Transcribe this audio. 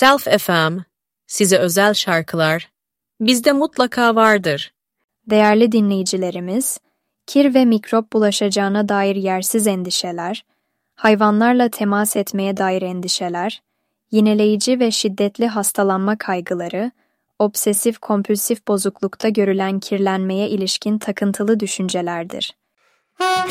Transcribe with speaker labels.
Speaker 1: Self FM, size özel şarkılar, bizde mutlaka vardır.
Speaker 2: Değerli dinleyicilerimiz, kir ve mikrop bulaşacağına dair yersiz endişeler, hayvanlarla temas etmeye dair endişeler, yineleyici ve şiddetli hastalanma kaygıları, obsesif kompülsif bozuklukta görülen kirlenmeye ilişkin takıntılı düşüncelerdir.